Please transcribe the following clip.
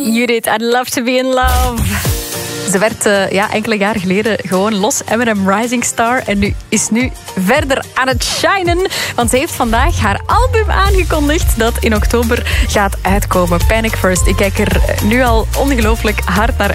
Judith, I'd love to be in love. Ze werd enkele jaren geleden gewoon los Eminem Rising Star. En is nu verder aan het shinen. Want ze heeft vandaag haar album aangekondigd dat in oktober gaat uitkomen. Panic First. Ik kijk er nu al ongelooflijk hard naar